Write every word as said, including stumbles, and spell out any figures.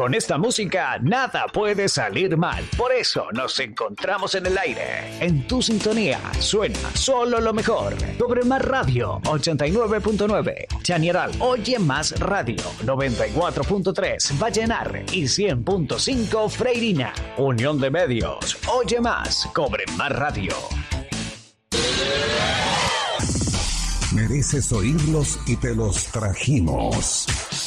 Con esta música nada puede salir mal. Por eso nos encontramos en el aire. En tu sintonía suena solo lo mejor. Cobre Más Radio ochenta y nueve punto nueve. Chañaral Oye Más Radio noventa y cuatro punto tres. Vallenar y cien punto cinco Freirina. Unión de Medios. Oye Más. Cobre Más Radio. Mereces oírlos y te los trajimos.